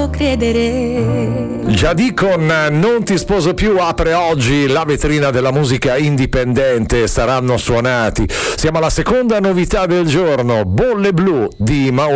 faccio credere. Giadì con Non ti sposo più apre oggi la vetrina della musica indipendente, saranno suonati. Siamo alla seconda novità del giorno, Bolle Blu di Mauro